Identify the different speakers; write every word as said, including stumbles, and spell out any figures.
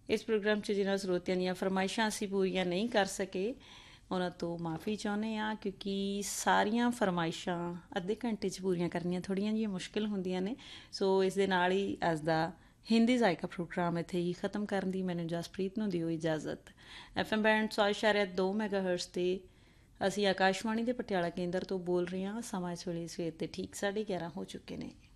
Speaker 1: ਇਸ ਪ੍ਰੋਗਰਾਮ 'ਚ ਜਿਨ੍ਹਾਂ ਸਰੋਤਿਆਂ ਦੀਆਂ ਫਰਮਾਇਸ਼ਾਂ ਅਸੀਂ ਪੂਰੀਆਂ ਨਹੀਂ ਕਰ ਸਕੇ ਉਹਨਾਂ ਤੋਂ ਮਾफ़ੀ ਚਾਹੁੰਦੇ ਹਾਂ, ਕਿਉਂਕਿ ਸਾਰੀਆਂ ਫਰਮਾਇਸ਼ਾਂ ਅੱਧੇ ਘੰਟੇ 'ਚ ਪੂਰੀਆਂ ਕਰਨੀਆਂ ਥੋੜ੍ਹੀਆਂ ਜਿਹੀਆਂ ਮੁਸ਼ਕਿਲ ਹੁੰਦੀਆਂ ਨੇ। ਸੋ ਇਸ ਦੇ ਨਾਲ ਹੀ ਅੱਜ ਦਾ ਹਿੰਦੀ ਜ਼ਾਇਕਾ ਪ੍ਰੋਗਰਾਮ ਇੱਥੇ ਹੀ ਖ਼ਤਮ ਕਰਨ ਦੀ ਮੈਨੂੰ ਜਸਪ੍ਰੀਤ ਨੂੰ ਦਿਓ ਇਜਾਜ਼ਤ। ਐਫ ਐਮ ਬੈਂਡ ਸੌ ਇਸ਼ਾਰਿਆ ਦੋ ਮੈਗਾ ਹਰਟਜ਼ 'ਤੇ ਅਸੀਂ ਆਕਾਸ਼ਵਾਣੀ ਦੇ ਪਟਿਆਲਾ ਕੇਂਦਰ ਤੋਂ ਬੋਲ ਰਹੇ ਹਾਂ। ਸਮਾਂ ਇਸ ਵੇਲੇ ਸਵੇਰ ਦੇ ਠੀਕ ਸਾਢੇ ਗਿਆਰਾਂ ਹੋ ਚੁੱਕੇ ਨੇ।